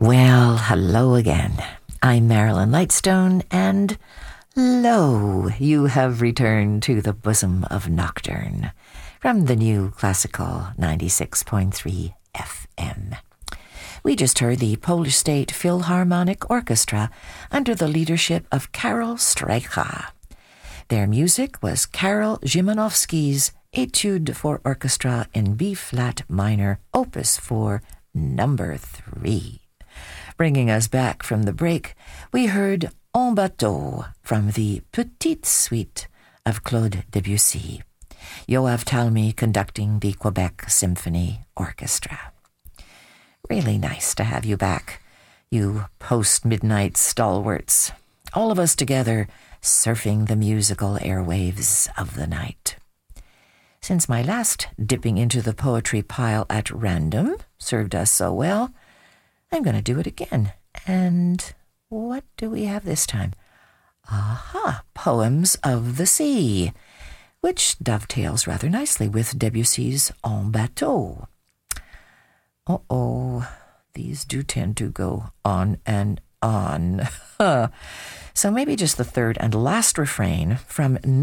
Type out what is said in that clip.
Well, hello again. I'm Marilyn Lightstone, and lo, you have returned to the bosom of Nocturne from the new classical 96.3 FM. We just heard the Polish State Philharmonic Orchestra under the leadership of Karol Streicher. Their music was Karol Szymanowski's Etude for Orchestra in B-flat minor, Opus 4, number 3. Bringing us back from the break, we heard En Bateau from the Petite Suite of Claude Debussy. Yoav Talmy conducting the Quebec Symphony Orchestra. Really nice to have you back, you post-midnight stalwarts. All of us together surfing the musical airwaves of the night. Since my last dipping into the poetry pile at random served us so well, I'm going to do it again. And what do we have this time? Aha, Poems of the Sea, which dovetails rather nicely with Debussy's En Bateau. These do tend to go on and on. So maybe just the third and last refrain from